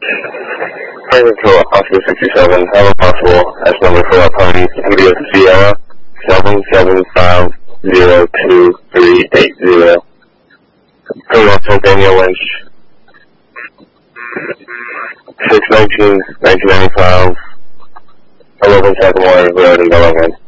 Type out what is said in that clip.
Fire Control, Oscar 67, have a possible S number for our party, MDS Sierra, 775023880. Criminal Officer Daniel Lynch, 6/19/1995, 11 Sagamore Road in Delaware.